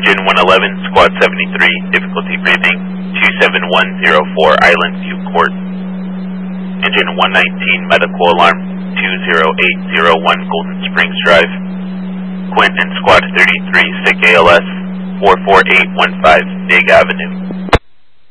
Engine 111, Squad 73, difficulty breathing, 27104 Island View Court. Engine 119, medical alarm, 20801 Golden Springs Drive. Quint and Squad 33, sick ALS, 44815 Big Avenue.